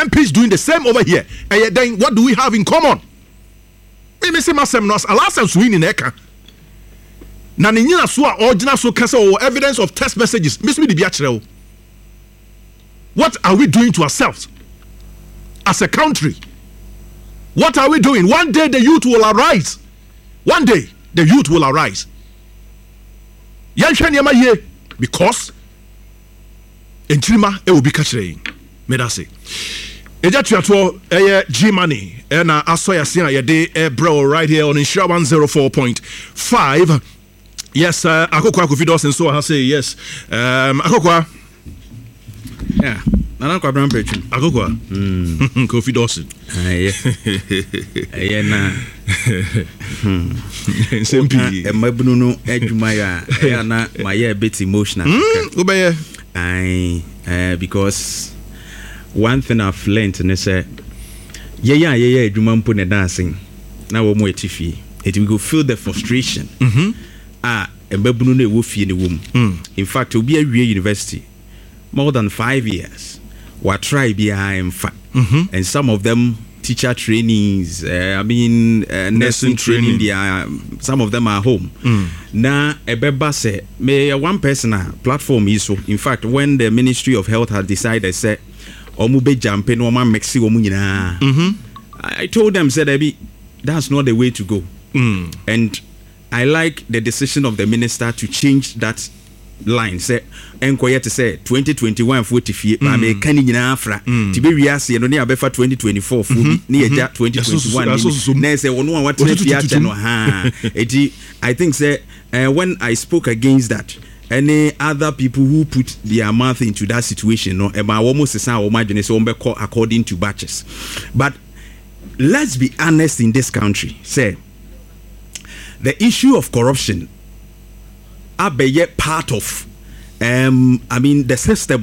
MPs doing the same over here. And then what do we have in common? Me say masem no last time swing in eka. Na nyina so a original so kasa or evidence of text messages. Miss me the biachre. What are we doing to ourselves as a country? What are we doing? One day the youth will arise. One day the youth will arise. Because entrima will be catching. May I say? G money and I saw ya seeing a day bro right here on Insure 104.5. Yes, Akokwa Kofidos and so I say yes. Akokwa. Yeah, I don't know Akokwa. Kofi Dawson. Yeah, na. SMP. My Bruno Edumaya, na my a bit emotional. Because one thing I've learned and say, yeah, Jumampo ne dancing. Now we're more tiffy. It will go feel the frustration. And Bruno will feel in the womb. In fact, will be a real university. More than 5 years. What try behind and some of them teacher trainings, nursing training, some of them are home. Now, a beba say, may one person platform is so. In fact, when the Ministry of Health had decided, say, Omube jumping, Oma Mexi Omunina, I told them, said, that's not the way to go. And I like the decision of the minister to change that line. Say, enquire to say 2021 40 but me can in afra to be reasi no near befa 2024 near 2021 na say ono what I think say when I spoke against that, any other people who put their mouth into that situation no about almost according to batches. But let's be honest, in this country, say the issue of corruption are part of the system.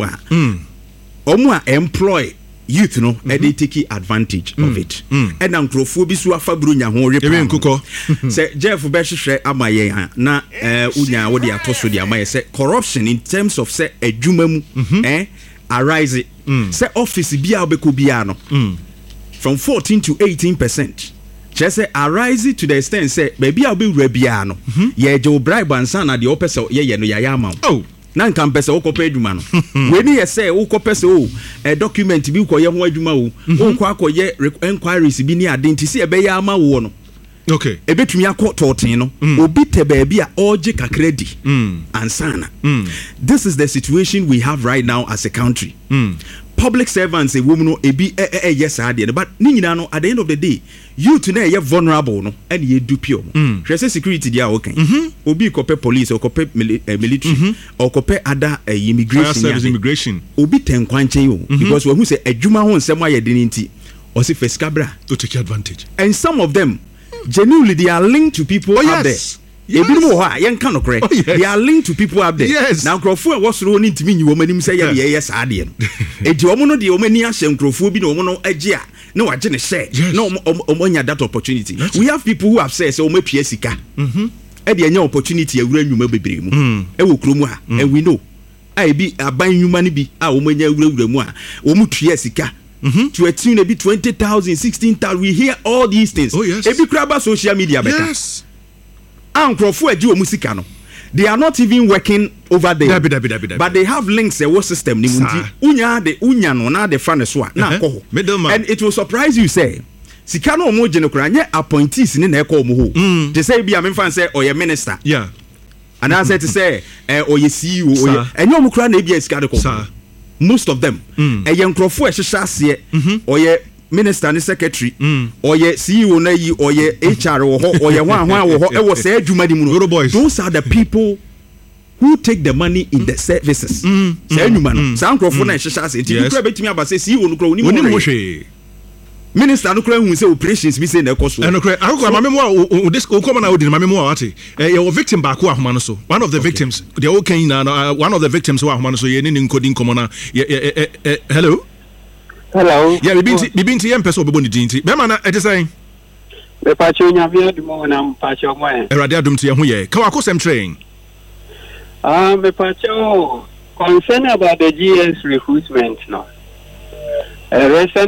Omo employ youth no they take advantage of it. And nkrofo bi so afa bro nya ho repa. Say Jeff Beshwe amaye na unya wo de atoso de amaye say corruption in terms of say adwuma mu arise say office bia obeko bia no from 14 to 18%. Just say arise to the extent say baby I'll be rebiano. Ye jo bribe and son at the opposite ye no yayama. Oh, nan can pesa o kope adwuma no. When you say o kope se a document bi ko ye ho adwuma o ko akoye enquiries bi ni ade see e be yama wo no. Okay. Ebetumi akọ totin no. Obi te baby a oje kakredi. Ansana. This is the situation we have right now as a country. Public servants a woman ebi yes but ninina no at the end of the day you today you vulnerable no and you do pure security dia okay obi kope police or kope military or kope other immigration obi tenkwanche yo because we who say adwuma ho nsem aye de nti or say fescabra to take advantage, and some of them genuinely they are linked to people out there. Yes. They are linked to people up there. Yes. Now, Crawford was running to me. You woman say, yes, I did. It you want the Omania Shem Crawford be no Ejia. No, I didn't say. No, Omonia that opportunity. We have people who have said, so me PSK. Any opportunity, a real you may be bring. And we know. I be a buying you money be a Omania Remoa. Omu PSK. To a tune, be 20,000, 16,000. We hear all these things. Oh, yes. Every crab social media. Yes. They are not even working over there. But they have links a system. And it will surprise you, say. Sikano Omo Genokranya appointees in the Eko Muhu. They say, be a man say, or your minister. Yeah. And I said to say, or you see you, and your Mukran be a scadical. Most of them. A young Crawford, or your minister and secretary or ye CEO na yi or ye HR or ye one it was say boys. Those are the people who take the money in the services. Say human sound crofo na shasha say you cry betimi aba say CEO no cry oni minister no cry hu say operations bi say na ekoso no cry akoko ma memo this ko come na odi ma memo ati your victim ba ko ahoma no so one of the victims they all can na one of the victims who ahoma no so ye ni encoding komo na hello. Hello. Yeah, we been to young person obebo ni dinti. Be man e dey say. Me pa che nya via du mo na pa che mo e. Erade adum to ye ho ye. Ka wakosem train. Me pa che concern about the GS recruitment no. Recent